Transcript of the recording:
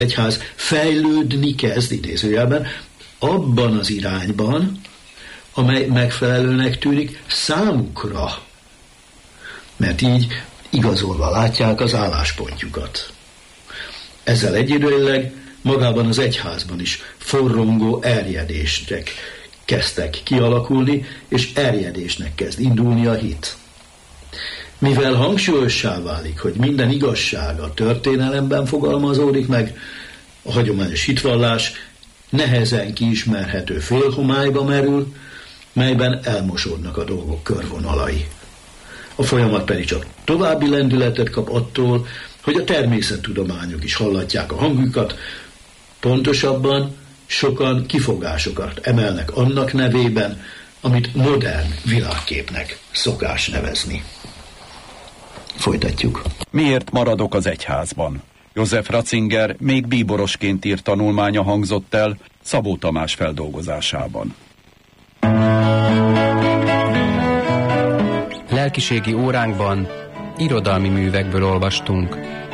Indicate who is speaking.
Speaker 1: egyház fejlődni kezd, idézőjelben, abban az irányban, amely megfelelőnek tűnik számukra. Mert így igazolva látják az álláspontjukat. Ezzel egyidejűleg magában az egyházban is forrongó erjedések kezdtek kialakulni, és erjedésnek kezd indulni a hit. Mivel hangsúlyossá válik, hogy minden igazság a történelemben fogalmazódik meg, a hagyományos hitvallás nehezen kiismerhető félhomályba merül, melyben elmosódnak a dolgok körvonalai. A folyamat pedig csak további lendületet kap attól, hogy a természettudományok is hallatják a hangjukat, pontosabban sokan kifogásokat emelnek annak nevében, amit modern világképnek szokás nevezni. Folytatjuk.
Speaker 2: Miért maradok az egyházban? József Ratzinger még bíborosként írt tanulmánya hangzott el Szabó Tamás feldolgozásában.
Speaker 3: Lelkiségi óránkban irodalmi művekből olvastunk.